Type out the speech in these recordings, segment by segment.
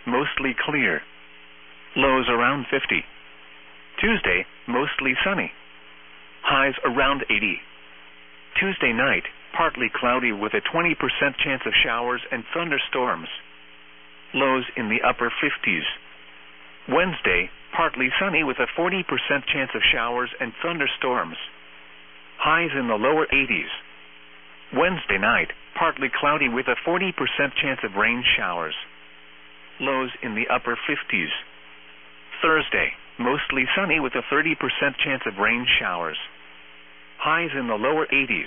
mostly clear. Lows around 50. Tuesday, mostly sunny. Highs around 80. Tuesday night, partly cloudy with a 20% chance of showers and thunderstorms. Lows in the upper 50s. Wednesday, partly sunny with a 40% chance of showers and thunderstorms. Highs in the lower 80s. Wednesday night, partly cloudy with a 40% chance of rain showers. Lows in the upper 50s. Thursday, mostly sunny with a 30% chance of rain showers. Highs in the lower 80s.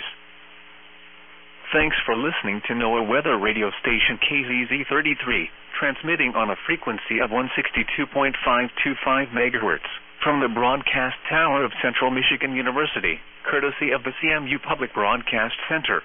Thanks for listening to NOAA Weather Radio Station KZZ33, transmitting on a frequency of 162.525 MHz from the broadcast tower of Central Michigan University, courtesy of the CMU Public Broadcast Center.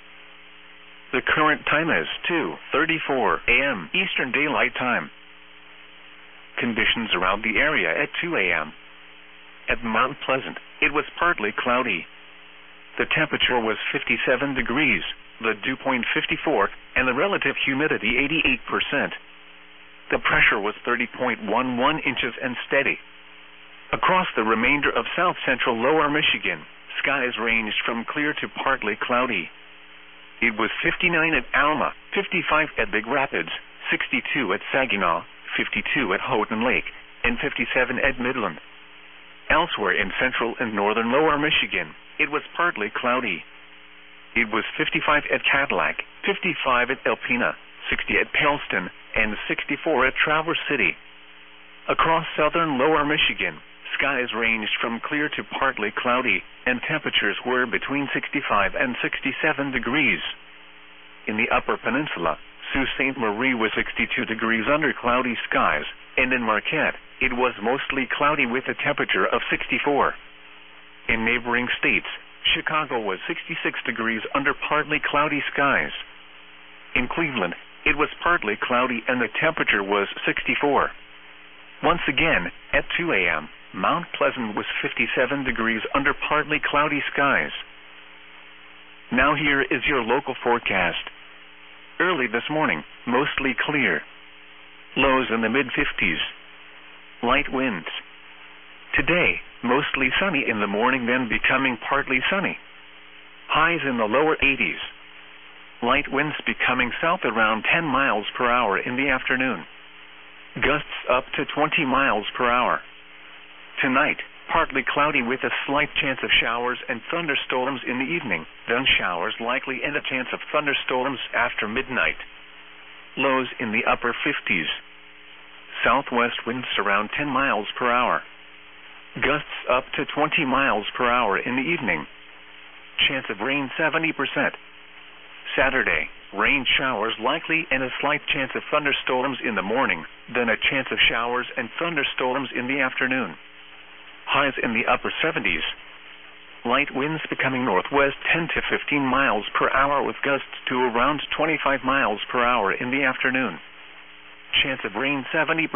The current time is 2:34 a.m. Eastern Daylight Time. Conditions around the area at 2 a.m. At Mount Pleasant, it was partly cloudy. The temperature was 57 degrees, the dew point 54, and the relative humidity 88%. The pressure was 30.11 inches and steady. Across the remainder of south-central lower Michigan, skies ranged from clear to partly cloudy. It was 59 at Alma, 55 at Big Rapids, 62 at Saginaw, 52 at Houghton Lake, and 57 at Midland. Elsewhere in central and northern lower Michigan, it was partly cloudy. It was 55 at Cadillac, 55 at Alpena, 60 at Pellston, and 64 at Traverse City. Across southern lower Michigan, skies ranged from clear to partly cloudy, and temperatures were between 65 and 67 degrees. In the upper peninsula, Sault Ste. Marie was 62 degrees under cloudy skies, and in Marquette, it was mostly cloudy with a temperature of 64. In neighboring states, Chicago was 66 degrees under partly cloudy skies. In Cleveland, it was partly cloudy and the temperature was 64. Once again, at 2 a.m., Mount Pleasant was 57 degrees under partly cloudy skies. Now here is your local forecast. Early this morning, mostly clear. Lows in the mid-50s. Light winds. Today, mostly sunny in the morning, then becoming partly sunny. Highs in the lower 80s. Light winds becoming south around 10 miles per hour in the afternoon. Gusts up to 20 miles per hour. Tonight, partly cloudy with a slight chance of showers and thunderstorms in the evening, then showers likely and a chance of thunderstorms after midnight. Lows in the upper 50s. Southwest winds around 10 miles per hour. Gusts up to 20 miles per hour in the evening. Chance of rain 70%. Saturday, rain showers likely and a slight chance of thunderstorms in the morning, then a chance of showers and thunderstorms in the afternoon. Highs in the upper 70s. Light winds becoming northwest 10 to 15 miles per hour with gusts to around 25 miles per hour in the afternoon. Chance of rain 70%.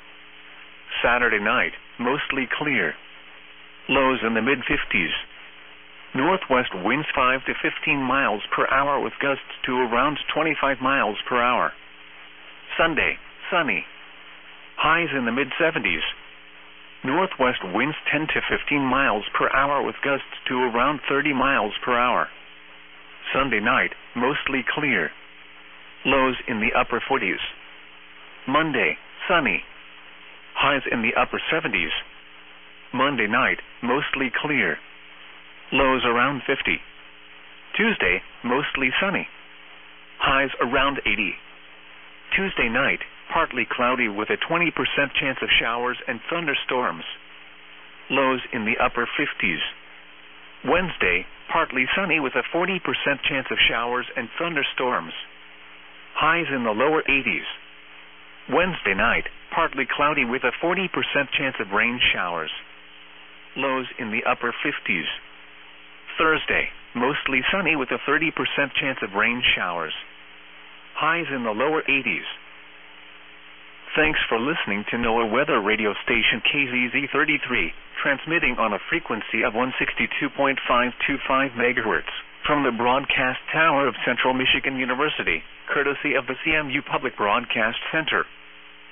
Saturday night, mostly clear. Lows in the mid-50s. Northwest winds 5 to 15 miles per hour with gusts to around 25 miles per hour. Sunday, sunny. Highs in the mid-70s. Northwest winds 10 to 15 miles per hour with gusts to around 30 miles per hour. Sunday night, mostly clear. Lows in the upper 40s. Monday, sunny. Highs in the upper 70s. Monday night, mostly clear. Lows around 50. Tuesday, mostly sunny. Highs around 80. Tuesday night, partly cloudy with a 20% chance of showers and thunderstorms. Lows in the upper 50s. Wednesday, partly sunny with a 40% chance of showers and thunderstorms. Highs in the lower 80s. Wednesday night, partly cloudy with a 40% chance of rain showers. Lows in the upper 50s. Thursday, mostly sunny with a 30% chance of rain showers. Highs in the lower 80s. Thanks for listening to NOAA Weather Radio Station KZZ33, transmitting on a frequency of 162.525 MHz from the broadcast tower of Central Michigan University, courtesy of the CMU Public Broadcast Center.